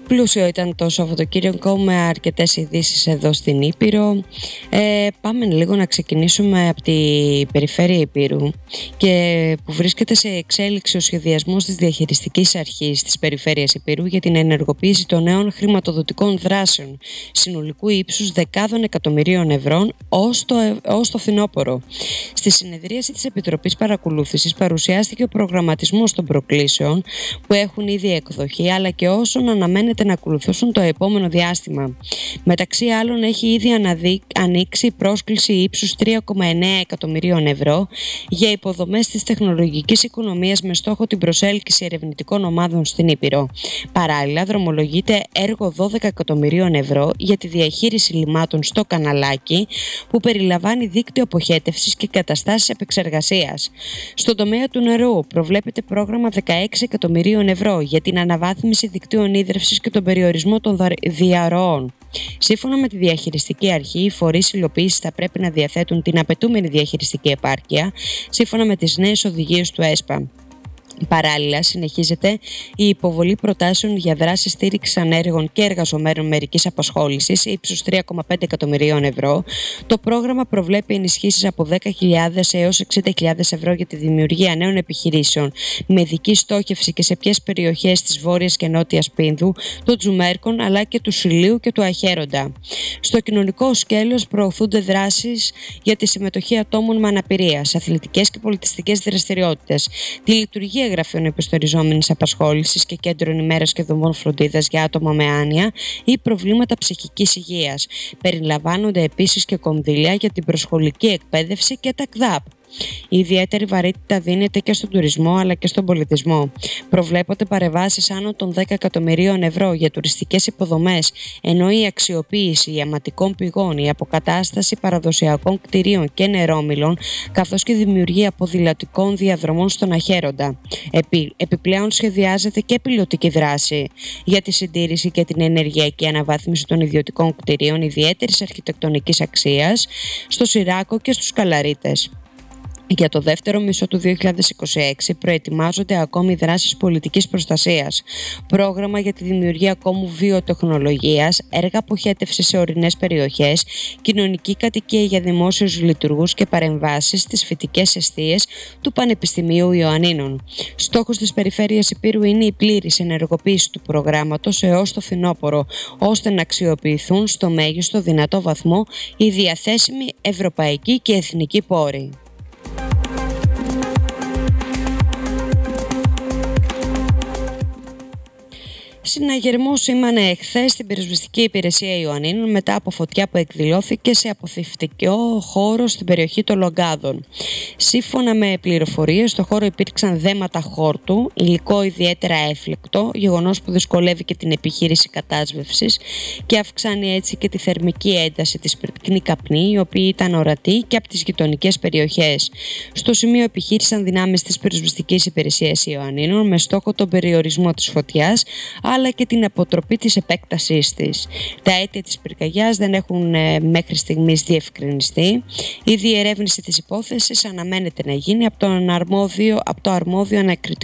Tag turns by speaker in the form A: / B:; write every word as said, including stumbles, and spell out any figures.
A: Πλούσιο ήταν το Σαββατοκύριακο με αρκετές ειδήσεις εδώ στην Ήπειρο. Ε, πάμε λίγο να ξεκινήσουμε από την περιφέρεια Ηπείρου και που βρίσκεται σε εξέλιξη ο σχεδιασμός της διαχειριστικής αρχής της περιφέρειας Ηπείρου για την ενεργοποίηση των νέων χρηματοδοτικών δράσεων συνολικού ύψους δεκάδων εκατομμυρίων ευρώ ως το, ως το φθινόπωρο. Στη συνεδρίαση της Επιτροπής Παρακολούθησης παρουσιάστηκε ο προγραμματισμός των προκλήσεων που έχουν ήδη εκδοχή αλλά και όσων αναμένεται να ακολουθήσουν το επόμενο διάστημα. Μεταξύ άλλων, έχει ήδη αναδεί, ανοίξει πρόσκληση ύψους τρία κόμμα εννέα εκατομμυρίων ευρώ για υποδομές της τεχνολογικής οικονομίας με στόχο την προσέλκυση ερευνητικών ομάδων στην Ήπειρο. Παράλληλα, δρομολογείται έργο δώδεκα εκατομμυρίων ευρώ για τη διαχείριση λιμάτων στο Καναλάκι, που περιλαμβάνει δίκτυο αποχέτευσης και καταστάσεις επεξεργασίας. Στον τομέα του νερού προβλέπεται πρόγραμμα δεκαέξι εκατομμυρίων ευρώ για την αναβάθμιση δικτύων ίδρυυσης και τον περιορισμό των διαρροών. Σύμφωνα με τη διαχειριστική αρχή, οι φορείς υλοποίησης θα πρέπει να διαθέτουν την απαιτούμενη διαχειριστική επάρκεια σύμφωνα με τις νέες οδηγίες του ΕΣΠΑ. Παράλληλα, συνεχίζεται η υποβολή προτάσεων για δράσεις στήριξης ανέργων και εργαζομένων μερικής απασχόλησης ύψους τρία κόμμα πέντε εκατομμυρίων ευρώ. Το πρόγραμμα προβλέπει ενισχύσεις από δέκα χιλιάδες έως εξήντα χιλιάδες ευρώ για τη δημιουργία νέων επιχειρήσεων με ειδική στόχευση και σε ποιες περιοχές της Βόρειας και Νότιας Πίνδου, των Τζουμέρκων αλλά και του Σιλίου και του Αχέροντα. Στο κοινωνικό σκέλος προωθούνται δράσεις για τη συμμετοχή ατόμων με αναπηρία σε αθλητικές και πολιτιστικές δραστηριότητες, τη λειτουργία γραφείων υποστηριζόμενης απασχόλησης και κέντρων ημέρας και δομών φροντίδας για άτομα με άνοια ή προβλήματα ψυχικής υγείας. Περιλαμβάνονται επίσης και κονδύλια για την προσχολική εκπαίδευση και τα ΚΔΑΠ. Η ιδιαίτερη βαρύτητα δίνεται και στον τουρισμό αλλά και στον πολιτισμό. Προβλέπονται παρεμβάσεις άνω των δέκα εκατομμυρίων ευρώ για τουριστικές υποδομές, ενώ η αξιοποίηση ιαματικών πηγών, η αποκατάσταση παραδοσιακών κτηρίων και νερόμυλων, καθώς και η δημιουργία ποδηλατικών διαδρομών στον Αχέροντα. Επί, επιπλέον, σχεδιάζεται και πιλωτική δράση για τη συντήρηση και την ενεργειακή αναβάθμιση των ιδιωτικών κτηρίων ιδιαίτερης αρχιτεκτονικής αξίας στο Σιράκο και στους Καλαρίτες. Για το δεύτερο μισό του δύο χιλιάδες είκοσι έξι προετοιμάζονται ακόμη δράσεις πολιτικής προστασίας, πρόγραμμα για τη δημιουργία ακόμη βιοτεχνολογίας, έργα αποχέτευσης σε ορεινές περιοχές, κοινωνική κατοικία για δημόσιους λειτουργούς και παρεμβάσεις στις φοιτικές εστίες του Πανεπιστημίου Ιωαννίνων. Στόχος της Περιφέρειας Ηπείρου είναι η πλήρης ενεργοποίηση του προγράμματος έως το φθινόπωρο, ώστε να αξιοποιηθούν στο μέγιστο δυνατό βαθμό οι διαθέσιμοι ευρωπαϊκοί και εθνικοί πόροι. Συναγερμό σήμανε εχθές στην πυροσβεστική υπηρεσία Ιωαννίνων μετά από φωτιά που εκδηλώθηκε σε αποθυφτικό χώρο στην περιοχή των Λογκάδων. Σύμφωνα με πληροφορίες, στο χώρο υπήρξαν δέματα χόρτου, υλικό ιδιαίτερα έφλεκτο, γεγονός που δυσκολεύει και την επιχείρηση κατάσβευσης και αυξάνει έτσι και τη θερμική ένταση της πυρκνή καπνή, η οποία ήταν ορατή και από τις γειτονικές περιοχές. Στο σημείο επιχείρησαν δυνάμεις της πυροσβεστικής υπηρεσίας Ιωαννίνων με στόχο τον περιορισμό της φωτιάς, αλλά και την αποτροπή της επέκτασής της. Τα αίτια της πυρκαγιάς δεν έχουν ε, μέχρι στιγμής διευκρινιστεί. Η διερεύνηση της υπόθεσης αναμένεται να γίνει από, τον αρμόδιο, από το αρμόδιο ανακριτικό